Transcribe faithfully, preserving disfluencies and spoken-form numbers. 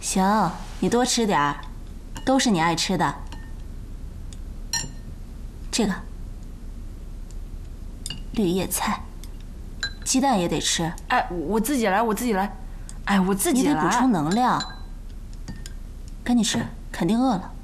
行，你多吃点儿，都是你爱吃的。这个绿叶菜，鸡蛋也得吃。 哎，我自己来，我自己来。哎，我自己来。 你得补充能量。赶紧吃，肯定饿了。